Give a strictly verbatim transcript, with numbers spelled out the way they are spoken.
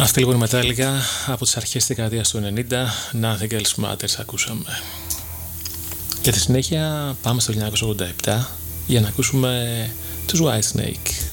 Αυτή λοιπόν η Metallica από τις αρχές της δεκαετίας του ενενήντα, Nothing Else Matters ακούσαμε. Και στη συνέχεια πάμε στο χίλια εννιακόσια ογδόντα επτά για να ακούσουμε τους Whitesnake.